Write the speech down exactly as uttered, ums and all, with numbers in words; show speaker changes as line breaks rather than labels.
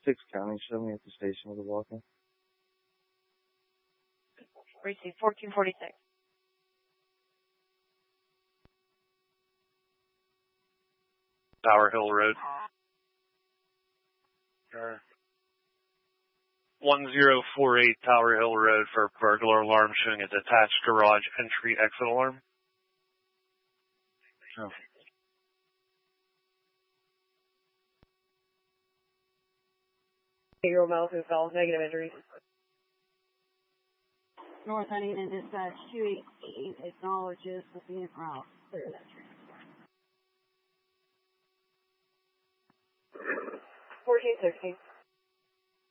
Six County, show me at the station with a walk-in.
Received fourteen forty-six.
Tower Hill Road. Uh, one zero four eight Tower Hill Road for burglar alarm showing a detached garage entry exit alarm.
Oh.
Eight-year-old Malibu Falls, negative injuries.
North Huntington Dispatch two eighteen acknowledges the scenic route. Clear that train.
fourteen sixteen.